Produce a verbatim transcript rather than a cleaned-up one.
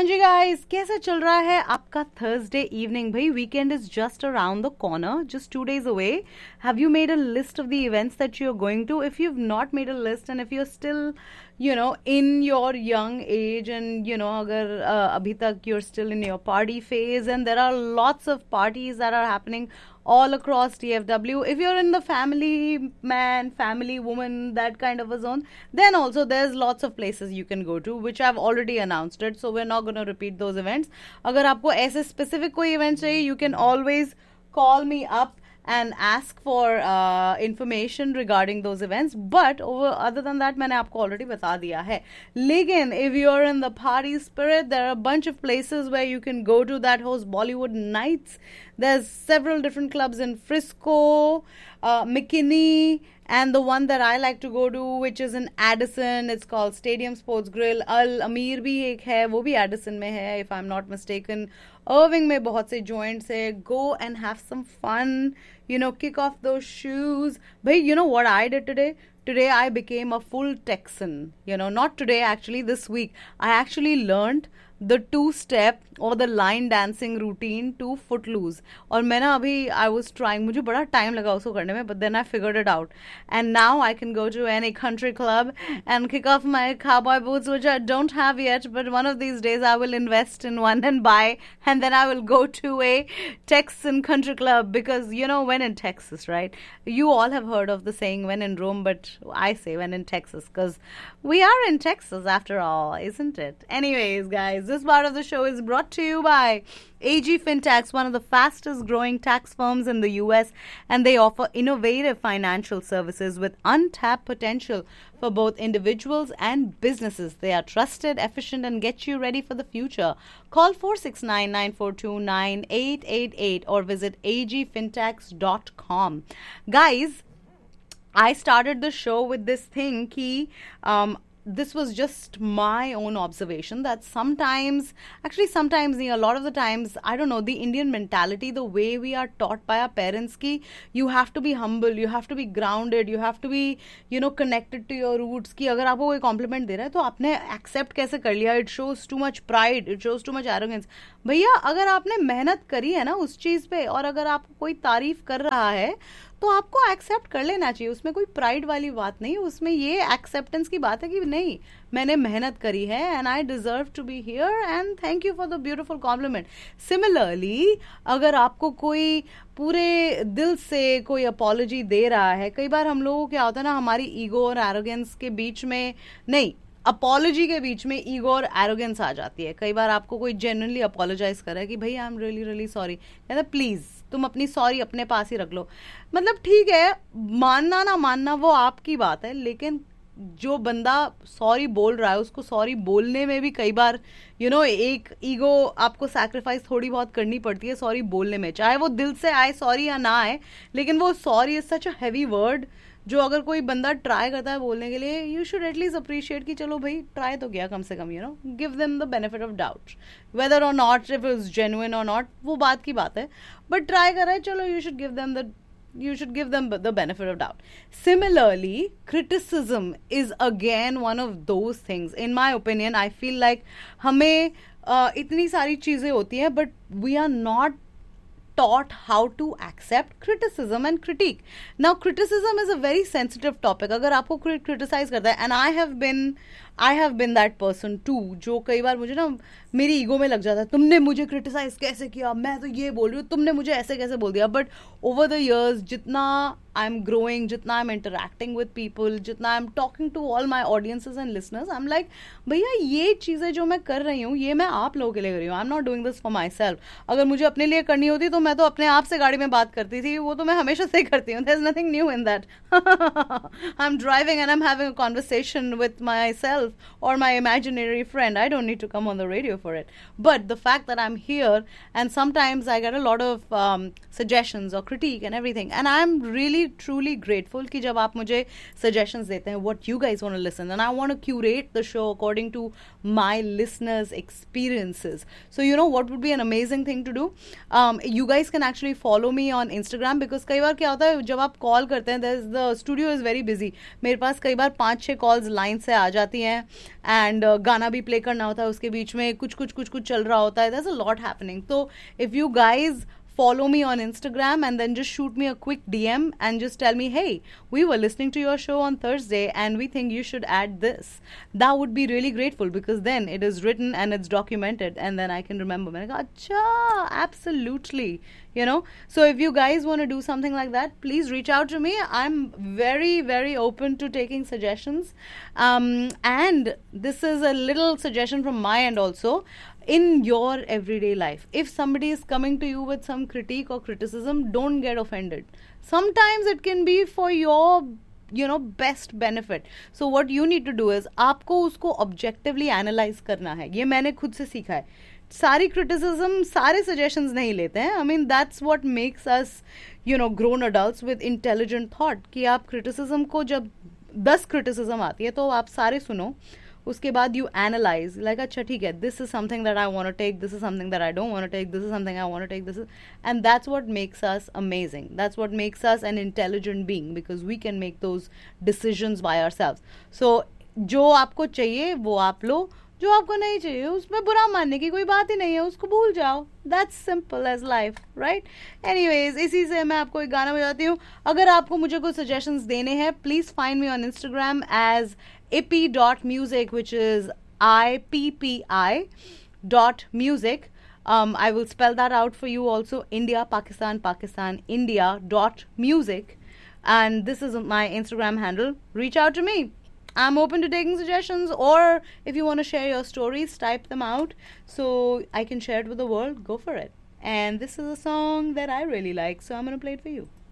जी guys, कैसा चल रहा है आपका थर्सडे इवनिंग? भाई weekend is just around the corner, just two days away. Have you made a list of the events that you are going to? If you have not made a list and if you are still you know in your young age and you know agar uh, abhi tak you're still in your party phase, and there are lots of parties that are happening all across D F W. If you're in the family man, family woman, that kind of a zone, then also there's lots of places you can go to, which I've already announced it, so we're not going to repeat those events. Agar aapko aise specific koi events chahiye, you can always call me up and ask for uh, information regarding those events. But over other than that, मैंने आपको already बता दिया है. लेकिन if you're in the party spirit, there are a bunch of places where you can go to that host Bollywood nights. There's several different clubs in Frisco, uh, McKinney, and the one that I like to go to, which is in Addison. It's called Stadium Sports Grill. Al Amir भी एक है, वो भी Addison में है, if I'm not mistaken. Irving में बहुत से joints है. Go and have some fun. You know, kick off those shoes. Bhai, you know what I did today? Today I became a full Texan. You know, not today, actually, this week. I actually learned the two-step or the line dancing routine to Footloose. और मैं ना अभी I was trying, मुझे बड़ा time लगा उसको करने में, but then I figured it out. And now I can go to any country club and kick off my cowboy boots, which I don't have yet, but one of these days I will invest in one and buy, and then I will go to a Texan country club, because, you know, when in Texas, right? You all have heard of the saying, when in Rome, but I say when in Texas, because we are in Texas after all, isn't it? Anyways, guys, this part of the show is brought to you by A G Fintax, one of the fastest growing tax firms in the U S, and they offer innovative financial services with untapped potential for both individuals and businesses. They are trusted, efficient, and get you ready for the future. Call four six nine, nine four two, nine eight eight eight or visit a g fintax dot com. Guys, I started the show with this thing ki um this was just my own observation that sometimes, actually sometimes, a lot of the times, I don't know, the Indian mentality, the way we are taught by our parents ki you have to be humble, you have to be grounded, you have to be, you know, connected to your roots, ki agar aapko koi compliment de raha hai to aapne accept kaise kar liya. It shows too much pride, it shows too much arrogance. भैया अगर आपने मेहनत करी है ना उस चीज पे, और अगर आपको कोई तारीफ कर रहा है तो आपको एक्सेप्ट कर लेना चाहिए. उसमें कोई प्राइड वाली बात नहीं, उसमें ये एक्सेप्टेंस की बात है कि नहीं, मैंने मेहनत करी है and I deserve to be here and thank you for the beautiful complement. Similarly अगर आपको कोई पूरे दिल से कोई अपॉलॉजी दे रहा है, कई बार हम लोगों को क्या होता है ना, हमारी ईगो और एरोगेंस के बीच में, नहीं, अपॉलॉजी के बीच में ईगो और एरोगेंस आ जाती है. कई बार आपको कोई जेन्युइनली अपॉलोजाइज कर रहा है कि भाई I am really really sorry, कहता प्लीज तुम अपनी सॉरी अपने पास ही रख लो. मतलब ठीक है, मानना ना मानना वो आपकी बात है, लेकिन जो बंदा सॉरी बोल रहा है उसको सॉरी बोलने में भी कई बार यू you नो know, एक ईगो आपको सैक्रिफाइस थोड़ी बहुत करनी पड़ती है सॉरी बोलने में, चाहे वो दिल से आए सॉरी या ना आए. लेकिन वो sorry is such a heavy word, जो अगर कोई बंदा ट्राई करता है बोलने के लिए, यू शुड एटलीस्ट अप्रिशिएट कि चलो भाई ट्राई तो किया कम से कम, you know, give them the benefit of doubt, weather और नॉट, इफ इज जेन्युइन और नॉट, वो बात की बात है, बट ट्राई कर रहा है, चलो you should give them the you should give them the benefit of doubt. Similarly, criticism is again one of those things. In my opinion, I feel like हमें uh, इतनी सारी चीजें होती हैं, but we are not taught how to accept criticism and critique. Now, criticism is a very sensitive topic. अगर आपको criticize करता है, and I have been I have been that person too, जो कई बार मुझे ना मेरी ईगो में लग जाता है, तुमने मुझे क्रिटिसाइज कैसे किया, मैं तो ये बोल रही हूँ, तुमने मुझे ऐसे कैसे बोल दिया. बट ओवर द इयर्स जितना आई एम ग्रोइंग, जितना I am interacting with people, जितना I am talking to all my audiences and listeners, I am like भैया ये चीज़ें जो मैं कर रही हूँ ये मैं आप लोगों के लिए कर रही हूँ. I am not doing this for my self. अगर मुझे अपने लिए करनी होती तो मैं तो अपने आप से गाड़ी में बात करती थी, वो तो मैं हमेशा से ही करती हूँ. There is nothing new in that. I am driving and I am having a conversation with my self or my imaginary friend. I don't need to come on the radio for it. But the fact that I'm here, and sometimes I get a lot of um, suggestions or critique and everything, and I'm really truly grateful कि जब आप मुझे suggestions देते हैं, what you guys want to listen, and I want to curate the show according to my listeners' experiences. So you know what would be an amazing thing to do? Um, you guys can actually follow me on Instagram, because कई बार क्या होता है जब आप call करते हैं, the studio is very busy. मेरे पास कई बार पाँच छः कॉल्स लाइन से आ जाती हैं हैं एंड uh, गाना भी प्ले करना होता है, उसके बीच में कुछ कुछ कुछ कुछ चल रहा होता है. There's a lot happening. So if you guys follow me on Instagram and then just shoot me a quick D M and just tell me, hey, we were listening to your show on Thursday and we think you should add this. That would be really grateful because then it is written and it's documented and then I can remember. मैंने कहा अच्छा, absolutely, you know. So if you guys want to do something like that, please reach out to me. I'm very, very open to taking suggestions. Um, and this is a little suggestion from my end also. In your everyday life, if somebody is coming to you with some critique or criticism, don't get offended. Sometimes it can be for your, you know, best benefit. So what you need to do is आपको उसको objectively analyze करना है. ये मैंने खुद से सीखा है. सारी criticism, सारे suggestions नहीं लेते हैं. I mean that's what makes us, you know, grown adults with intelligent thought. कि आप criticism को जब दस criticism आती है तो आप सारे सुनो. उसके बाद यू एनालाइज लाइक अच्छा ठीक है, this is something that I want to take, this is something that I don't want to take, this is something I want to take, this is, and that's what makes us amazing. That's what makes us an intelligent being because we can make those decisions bye ourselves. सो जो आपको चाहिए वो आप लो, जो आपको नहीं चाहिए उसमें बुरा मानने की कोई बात ही नहीं है, उसको भूल जाओ. That's simple as life, right? Anyways, इसी से मैं आपको एक गाना बजाती हूँ. अगर आपको मुझे कोई सजेशंस देने हैं, please find me on Instagram as ippy dot music, which is I P P I dot music. Um, I will spell that out for you also. India, Pakistan, Pakistan, India dot music. And this is my Instagram handle. Reach out to me. I'm open to taking suggestions, or if you want to share your stories, type them out so I can share it with the world. Go for it. And this is a song that I really like, so I'm going to play it for you.